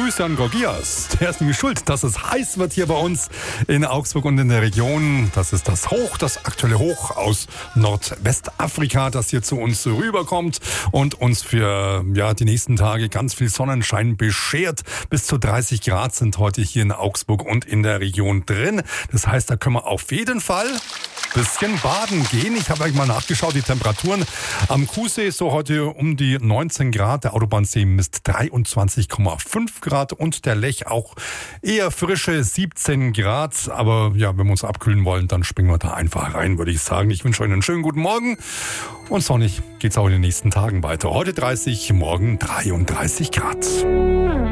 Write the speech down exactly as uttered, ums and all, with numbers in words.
Grüße an Gorgias. Der ist nämlich schuld, dass es heiß wird hier bei uns in Augsburg und in der Region. Das ist das Hoch, das aktuelle Hoch aus Nordwestafrika, das hier zu uns rüberkommt und uns für ja, die nächsten Tage ganz viel Sonnenschein beschert. Bis zu dreißig Grad sind heute hier in Augsburg und in der Region drin. Das heißt, da können wir auf jeden Fall bisschen baden gehen. Ich habe euch mal nachgeschaut, die Temperaturen am Kuhsee ist so heute um die neunzehn Grad. Der Autobahnsee misst dreiundzwanzig Komma fünf Grad und der Lech auch eher frische siebzehn Grad. Aber ja, wenn wir uns abkühlen wollen, dann springen wir da einfach rein, würde ich sagen. Ich wünsche euch einen schönen guten Morgen und sonnig geht's auch in den nächsten Tagen weiter. Heute dreißig, morgen dreiunddreißig Grad.